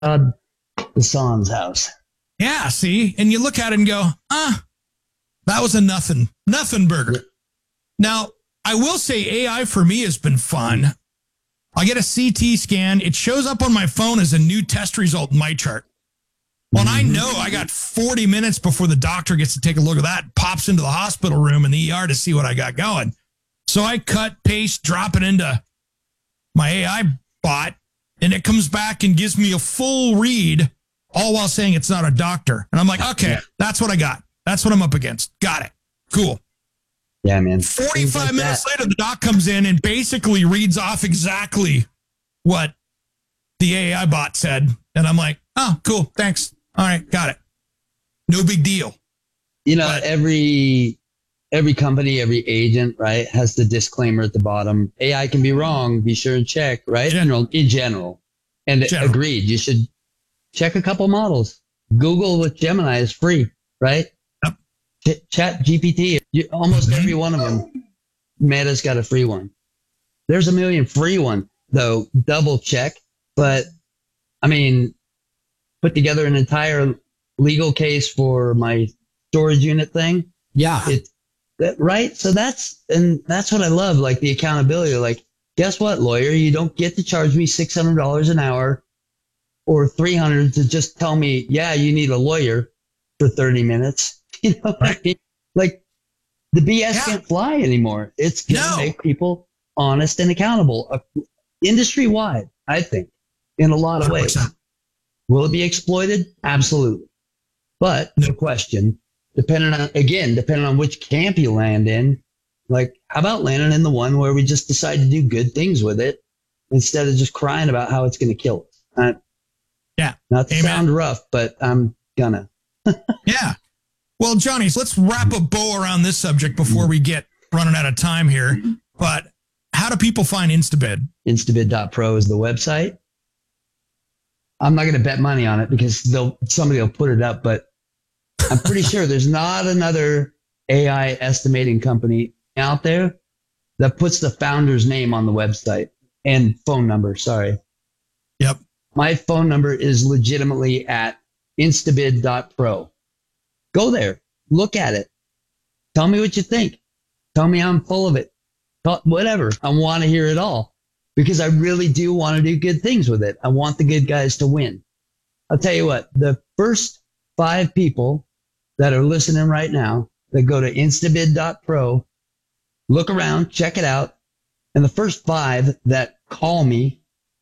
Hassan's house. Yeah, see? And you look at it and go, that was a nothing burger. Yeah. Now, I will say AI for me has been fun. I get a CT scan. It shows up on my phone as a new test result in my chart. Well, I know I got 40 minutes before the doctor gets to take a look at that, pops into the hospital room in the ER to see what I got going. So I cut, paste, drop it into my AI bot, and it comes back and gives me a full read, all while saying it's not a doctor. And I'm like, okay, that's what I got. That's what I'm up against. Got it. Cool. Yeah, man. 45 minutes later, the doc comes in and basically reads off exactly what the AI bot said. And I'm like, oh, cool. Thanks. All right. Got it. No big deal. You know, but every company, every agent, right, has the disclaimer at the bottom. AI can be wrong. Be sure and check, right? In general. And agreed. You should check a couple models. Google with Gemini is free, right? Yep. Chat GPT, almost every one of them. Meta's got a free one. There's a million free one, though. Double check. But, I mean, put together an entire legal case for my storage unit thing. Yeah. Right. So that's what I love. Like the accountability, like, guess what, lawyer, you don't get to charge me $600 an hour or $300 to just tell me, yeah, you need a lawyer for 30 minutes. You know, right. Like the BS can't fly anymore. It's going to make people honest and accountable industry wide, I think, in a lot of 100%. Ways. Will it be exploited? Absolutely. But no question, depending on which camp you land in, like how about landing in the one where we just decide to do good things with it instead of just crying about how it's going to kill us? Not to sound rough, but I'm gonna. Yeah. Well, Johnny, so let's wrap a bow around this subject before we get running out of time here. But how do people find Instabid? Instabid.pro is the website. I'm not going to bet money on it because somebody will put it up, but I'm pretty sure there's not another AI estimating company out there that puts the founder's name on the website and phone number. Sorry. Yep. My phone number is legitimately at instabid.pro. Go there. Look at it. Tell me what you think. Tell me I'm full of it. Whatever. I want to hear it all because I really do want to do good things with it. I want the good guys to win. I'll tell you what, the first 5 people that are listening right now that go to instabid.pro, look around, check it out. And the first 5 that call me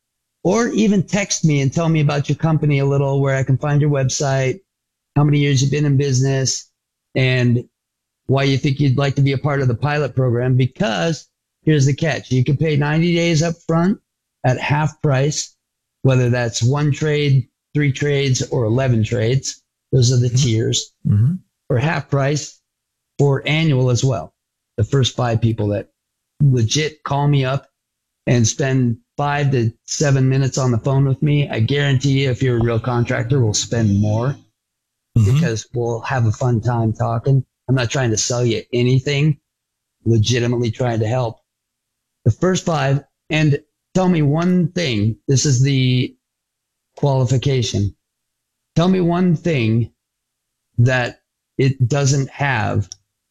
or even text me and tell me about your company a little, where I can find your website, how many years you've been in business, and why you think you'd like to be a part of the pilot program. Because here's the catch. You can pay 90 days up front at half price, whether that's 1 trade, 3 trades, or 11 trades. Those are the tiers. Or half price for annual as well. The first 5 people that legit call me up and spend 5 to 7 minutes on the phone with me, I guarantee you, if you're a real contractor, we'll spend more because we'll have a fun time talking. I'm not trying to sell you anything, legitimately trying to help. The first 5, and tell me one thing. This is the qualification. Tell me one thing that it doesn't have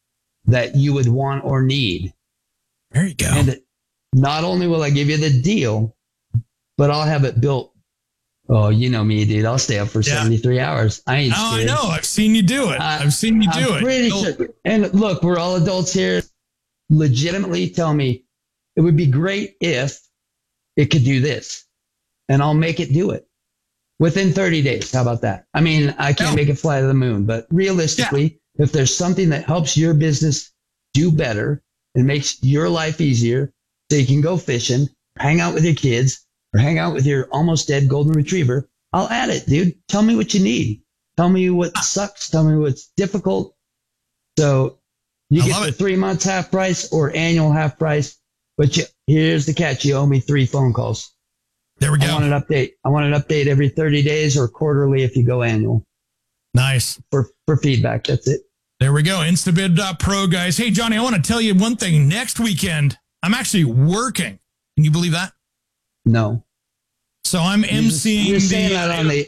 that you would want or need. There you go. And not only will I give you the deal, but I'll have it built. Oh, you know me, dude. I'll stay up for 73 hours. I ain't scared. I know. I've seen you do it. I'm pretty sure. And look, we're all adults here. Legitimately tell me it would be great if it could do this, and I'll make it do it within 30 days. How about that? I mean, I can't make it fly to the moon, but realistically, if there's something that helps your business do better and makes your life easier, so you can go fishing, hang out with your kids, or hang out with your almost dead golden retriever, I'll add it, dude. Tell me what you need. Tell me what sucks. Tell me what's difficult. So you get the 3 months half price or annual half price. But here's the catch. You owe me 3 phone calls. There we go. I want an update every 30 days or quarterly if you go annual. Nice. For feedback. That's it. There we go. Instabid.pro, guys. Hey, Johnny, I want to tell you one thing. Next weekend, I'm actually working. Can you believe that? No. So I'm emceeing You're saying that